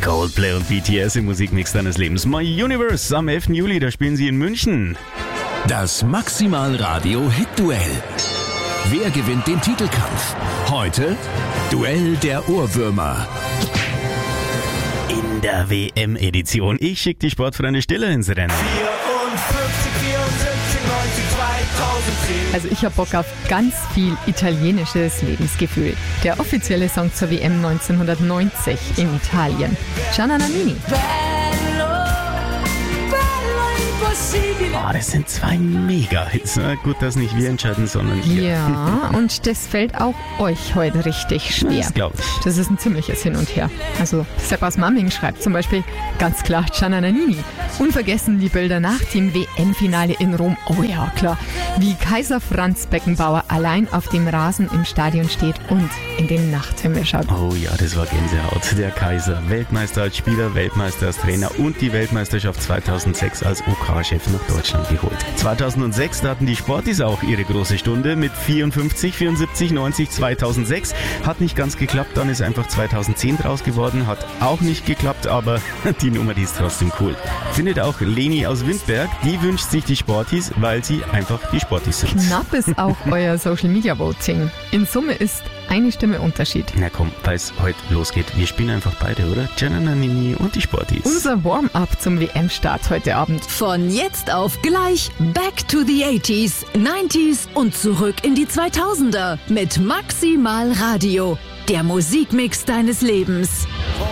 Coldplay und BTS im Musikmix deines Lebens. My Universe am 11. Juli, da spielen sie in München. Das Maximal Radio Hit-Duell. Wer gewinnt den Titelkampf? Heute Duell der Ohrwürmer. In der WM-Edition. Ich schicke die Sportfreunde Stiller ins Rennen. 54, 74, 90, 2010. Also ich hab Bock auf ganz viel italienisches Lebensgefühl. Der offizielle Song zur WM 1990 in Italien. Gianna Nannini. Oh, das sind zwei Mega-Hits. Gut, dass nicht wir entscheiden, sondern ihr. Ja, und das fällt auch euch heute richtig schwer. Das glaube ich. Das ist ein ziemliches Hin und Her. Also Sepp aus Mamming schreibt zum Beispiel ganz klar Gianna Nannini. Unvergessen die Bilder nach dem WM-Finale in Rom. Oh ja, klar. Wie Kaiser Franz Beckenbauer allein auf dem Rasen im Stadion steht und in den Nachthimmel schaut. Oh ja, das war Gänsehaut. Der Kaiser, Weltmeister als Spieler, Weltmeister als Trainer und die Weltmeisterschaft 2006 als OK-Chef nach Deutschland geholt. 2006 hatten die Sportis auch ihre große Stunde mit 54, 74, 90, 2006. Hat nicht ganz geklappt, dann ist einfach 2010 draus geworden. Hat auch nicht geklappt, aber die Nummer, die ist trotzdem cool. Findet auch Leni aus Windberg. Die wünscht sich die Sportis, weil sie einfach die Sportis sind. Knapp ist auch euer Social Media Voting. In Summe ist eine Stimme Unterschied. Na komm, weil es heute losgeht. Wir spielen einfach beide, oder? Gianna Nannini und die Sportis. Unser Warm-up zum WM-Start heute Abend. Von jetzt auf gleich Back to the 80s, 90s und zurück in die 2000er mit Maximal Radio. Der Musikmix deines Lebens.